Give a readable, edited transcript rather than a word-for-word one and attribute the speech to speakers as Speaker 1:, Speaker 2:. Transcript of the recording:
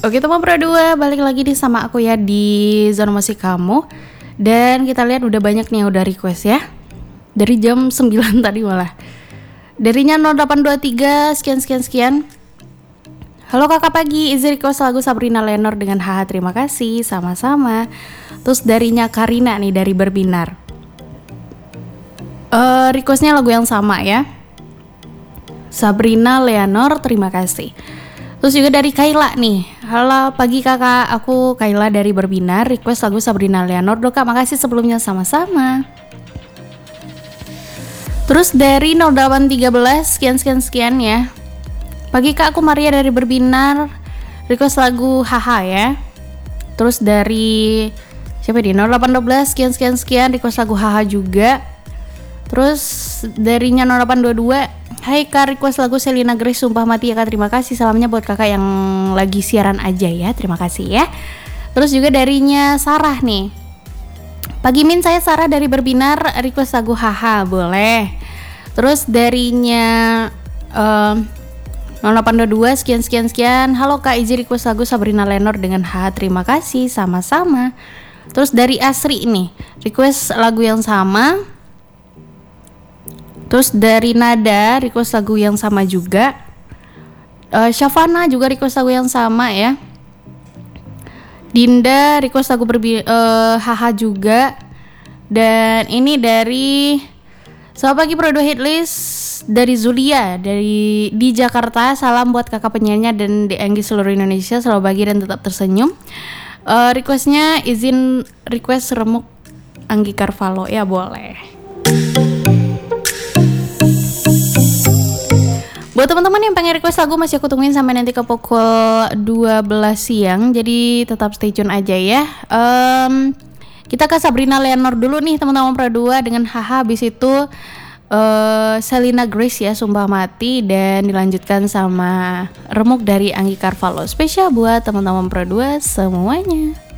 Speaker 1: Oke teman Pro 2, balik lagi nih sama aku ya di Zona Musik Kamu. Dan kita lihat udah banyak nih yang udah request ya. Dari jam 9 tadi malah. Darinya 0823 sekian. Halo kakak pagi, izin request lagu Sabrina Lenor dengan Haha, terima kasih, sama-sama. Terus darinya Karina nih dari Berbinar. Requestnya lagu yang sama ya, Sabrina Lenor, terima kasih. Terus juga dari Kayla nih, halo pagi kakak, aku Kayla dari Berbinar, request lagu Sabrina Lenor. Kak, makasih sebelumnya, sama-sama. Terus dari 0813 sekian ya. Pagi kak, aku Maria dari Berbinar, request lagu Haha ya. Terus dari siapa di 0812 sekian request lagu Haha juga. Terus darinya 0822, hai kak, request lagu Selena Grace Sumpah Mati ya kak, terima kasih, salamnya buat kakak yang lagi siaran aja ya, terima kasih ya. Terus juga darinya Sarah nih, pagi Min, saya Sarah dari Berbinar, request lagu Haha, boleh. Terus darinya 0822 sekian, halo kak, izin request lagu Sabrina Lenor dengan Haha, terima kasih, sama-sama. Terus dari Asri nih, request lagu yang sama. Terus dari Nada request lagu yang sama juga. Syafana juga request lagu yang sama ya. Dinda request lagu Haha juga. Dan ini dari Selamat Pagi Pro 2 Hitlist dari Zulia di Jakarta. Salam buat kakak penyanyi dan DNG seluruh Indonesia, selalu bahagia dan tetap tersenyum. Requestnya izin request remuk Anggi Carvalho ya, boleh. Buat teman-teman yang pengen request lagu masih aku tungguin sampai nanti ke pukul 12 siang. Jadi tetap stay tune aja ya. Kita ke Sabrina Lenor dulu nih teman-teman Pro 2 dengan Haha, habis itu Selena Grace ya Sumpah Mati, dan dilanjutkan sama Remuk dari Anggi Carvalho. Spesial buat teman-teman Pro 2 semuanya.